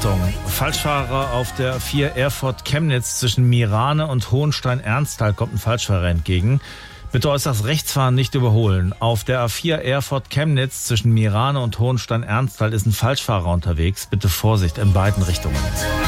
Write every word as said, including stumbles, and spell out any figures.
Achtung, Falschfahrer auf der A vier Erfurt-Chemnitz zwischen Mirane und Hohenstein-Ernsthal kommt ein Falschfahrer entgegen. Bitte äußerst rechts fahren, nicht überholen. Auf der A vier Erfurt-Chemnitz zwischen Mirane und Hohenstein-Ernsthal ist ein Falschfahrer unterwegs. Bitte Vorsicht in beiden Richtungen.